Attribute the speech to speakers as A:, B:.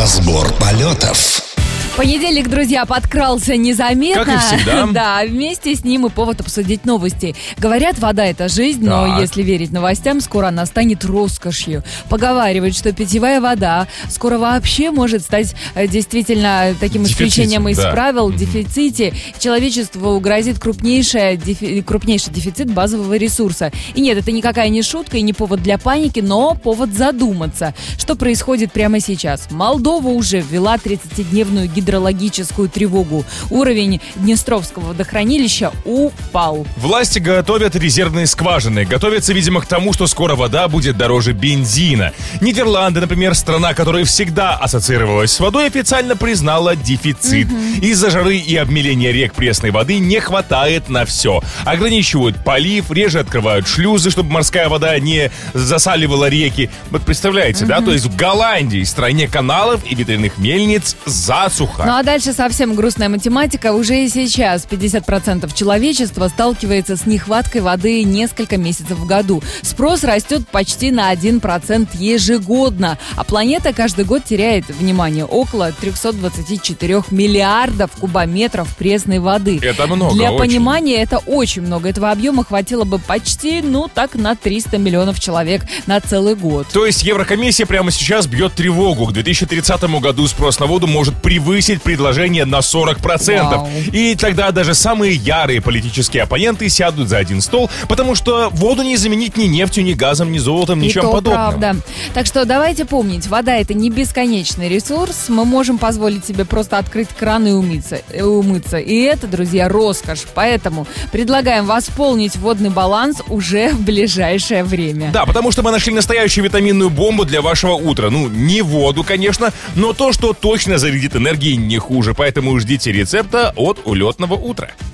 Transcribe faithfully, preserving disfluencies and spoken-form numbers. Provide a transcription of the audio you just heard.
A: Разбор полетов.
B: Понедельник, друзья, подкрался незаметно.
C: Как и всегда.
B: Да, вместе с ним и повод обсудить новости. Говорят, вода — это жизнь, но
C: Так.
B: если верить новостям, скоро она станет роскошью. Поговаривают, что питьевая вода скоро вообще может стать э, действительно таким
C: Дефицитом,
B: исключением из
C: да.
B: правил,
C: Мгм.
B: дефиците. Человечеству грозит крупнейшая дефи- крупнейший дефицит базового ресурса. И нет, это никакая не шутка и не повод для паники, но повод задуматься, что происходит прямо сейчас. Молдова уже ввела тридцатидневную гидрологическую тревогу. Уровень Днестровского водохранилища упал.
C: Власти готовят резервные скважины. Готовятся, видимо, к тому, что скоро вода будет дороже бензина. Нидерланды, например, страна, которая всегда ассоциировалась с водой, официально признала дефицит. Из-за жары и обмеления рек пресной воды не хватает на все. Ограничивают полив, реже открывают шлюзы, чтобы морская вода не засаливала реки. Вот представляете, да? То есть в Голландии, стране каналов и ветряных мельниц, засуха.
B: Ну а дальше совсем грустная математика. Уже и сейчас пятьдесят процентов человечества сталкивается с нехваткой воды несколько месяцев в году. Спрос растет почти на один процент ежегодно. А планета каждый год теряет, внимание, около триста двадцать четыре миллиардов кубометров пресной воды.
C: Это много,
B: Для
C: очень.
B: понимания, это очень много. Этого объема хватило бы почти, ну так, на триста миллионов человек на целый год.
C: То есть Еврокомиссия прямо сейчас бьет тревогу. К две тысячи тридцатому году спрос на воду может превысить предложение на сорок процентов.
B: Вау.
C: И тогда даже самые ярые политические оппоненты сядут за один стол, потому что воду не заменить ни нефтью, ни газом, ни золотом,
B: И
C: ничем
B: то
C: подобным.
B: правда. Так что давайте помнить, вода — это не бесконечный ресурс. Мы можем позволить себе просто открыть кран и умыться. И умыться. И это, друзья, роскошь. Поэтому предлагаем восполнить водный баланс уже в ближайшее время.
C: Да, потому что мы нашли настоящую витаминную бомбу для вашего утра. Ну, не воду, конечно, но то, что точно зарядит энергией не хуже. Поэтому ждите рецепта от улетного утра.